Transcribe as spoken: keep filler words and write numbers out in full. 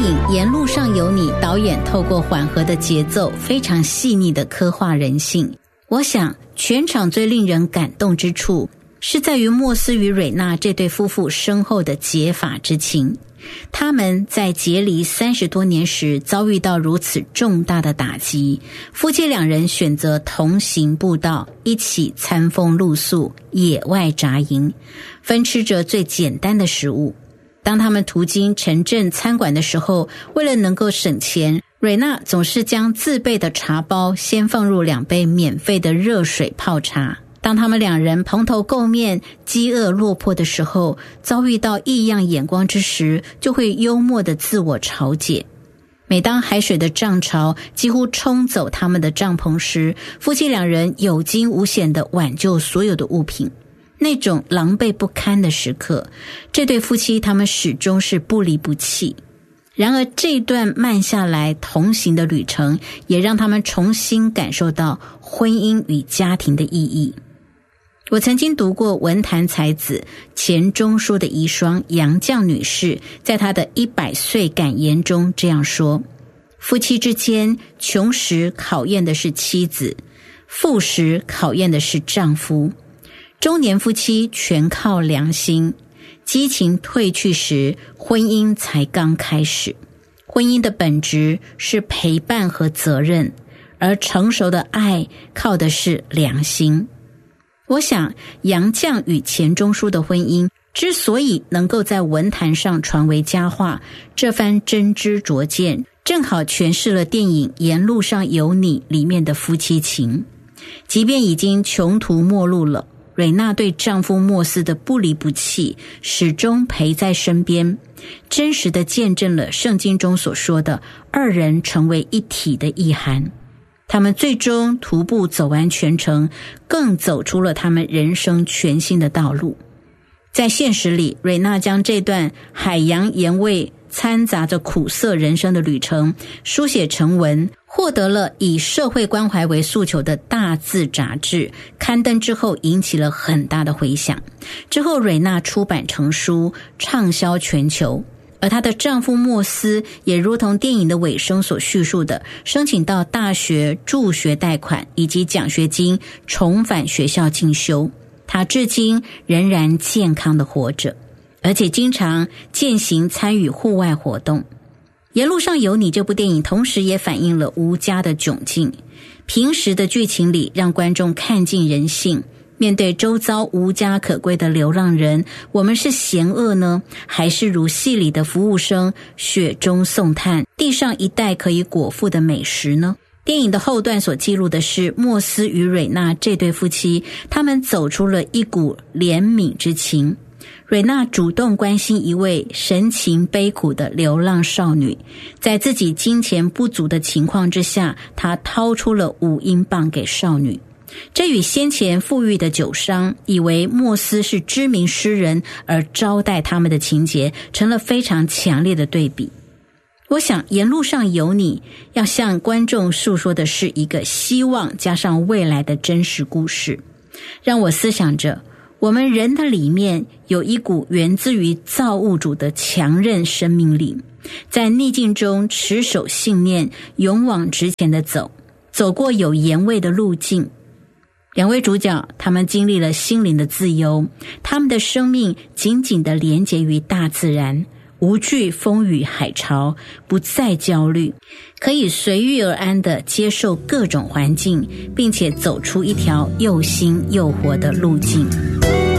影《沿路上有你》，导演透过缓和的节奏，非常细腻的刻画人性。我想全场最令人感动之处是在于莫斯与蕊娜这对夫妇深厚的结发之情。他们在结离三十多年时遭遇到如此重大的打击，夫妻两人选择同行步道，一起餐风露宿，野外扎营，分吃着最简单的食物。当他们途经城镇餐馆的时候，为了能够省钱，蕊娜总是将自备的茶包先放入两杯免费的热水泡茶。当他们两人蓬头垢面、饥饿落魄的时候，遭遇到异样眼光之时，就会幽默地自我嘲解。每当海水的涨潮几乎冲走他们的帐篷时，夫妻两人有惊无险地挽救所有的物品。那种狼狈不堪的时刻，这对夫妻他们始终是不离不弃。然而这段慢下来同行的旅程，也让他们重新感受到婚姻与家庭的意义。我曾经读过文坛才子钱钟书的遗孀杨绛女士在她的一百岁感言中这样说：夫妻之间穷时考验的是妻子，富时考验的是丈夫，中年夫妻全靠良心，激情褪去时，婚姻才刚开始。婚姻的本质是陪伴和责任，而成熟的爱靠的是良心。我想杨绛与钱钟书的婚姻之所以能够在文坛上传为佳话，这番真知灼见正好诠释了电影《沿路上有你》里面的夫妻情。即便已经穷途末路了，蕊娜对丈夫莫斯的不离不弃，始终陪在身边，真实地见证了圣经中所说的二人成为一体的意涵。他们最终徒步走完全程，更走出了他们人生全新的道路。在现实里，蕊娜将这段海洋盐味掺杂着苦涩人生的旅程书写成文，获得了以社会关怀为诉求的大字杂志，刊登之后引起了很大的回响。之后蕊娜出版成书，畅销全球。而她的丈夫莫斯也如同电影的尾声所叙述的，申请到大学助学贷款以及奖学金，重返学校进修。他至今仍然健康的活着，而且经常践行参与户外活动。沿路上有你这部电影同时也反映了吴家的窘境，平时的剧情里让观众看尽人性。面对周遭无家可归的流浪人，我们是嫌恶呢，还是如戏里的服务生雪中送炭，递上一袋可以果腹的美食呢？电影的后段所记录的是莫斯与蕊娜这对夫妻，他们走出了一股怜悯之情。蕊娜主动关心一位神情悲苦的流浪少女，在自己金钱不足的情况之下，她掏出了五英镑给少女。这与先前富裕的酒商以为莫斯是知名诗人而招待他们的情节，成了非常强烈的对比。我想沿路上有你要向观众诉说的是一个希望加上未来的真实故事，让我思想着我们人的里面有一股源自于造物主的强韧生命力，在逆境中持守信念，勇往直前的走，走过有盐味的路径。两位主角他们经历了心灵的自由，他们的生命紧紧地连结于大自然，无惧风雨海潮，不再焦虑，可以随遇而安地接受各种环境，并且走出一条又新又活的路径。